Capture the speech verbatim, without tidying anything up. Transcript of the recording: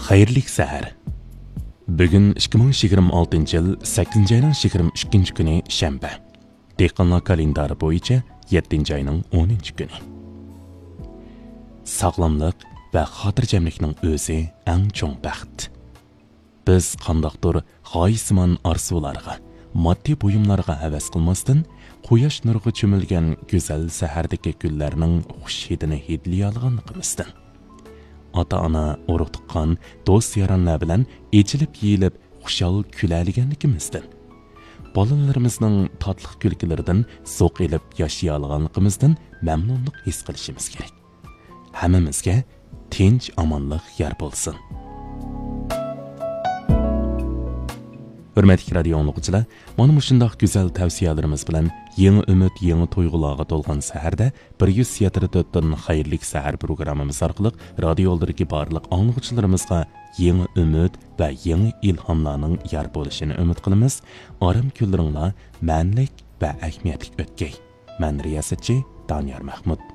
Xayrlik səhər. Bugün ikki ming yigirma oltinchi yil sakkizinchi ayning yigirma ikkinchi kuni shanba. Dehqonlar kalendari bo'yicha yettinchi ayning o'ninchi kuni. Sog'lomlik va xotirjamlikning o'zi eng cho'ng baxt. Biz qandoqdir g'oyisimon orzularga, moddiy buyumlarga havas qilmasdan, quyosh nuriga cho'milgan go'zal sahardagi gullarning xush hidini hidliy olganligimizdan, ota-ona urug' tuqqan do'st yaronlar bilan echilib yeyilib xushal kulaliganligimizdan, bolalarimizning tatliq kulkilaridan zo'q elib yashay olganligimizdan mamnunlik his qilishimiz kerak. Hammamizga tinch omonlik yor bo'lsin. Hürmetli radio anlıqçılar, mana mushundoq go'zal tavsiyalarimiz bilan yangi umid, yangi tuyg'ularga to'lgan saharda bir yuz yetmish to'rt dan xayrlik sahar programmamiz orqali radio yo'ldagi barliq anlıqçılarimizga yangi umid va yangi ilhomlarning yor bo'lishini umid qilamiz. Oram kunlaringlar ma'nilik va ahamiyatli o'tgay. Men riyosatchi Doniyor Mahmud.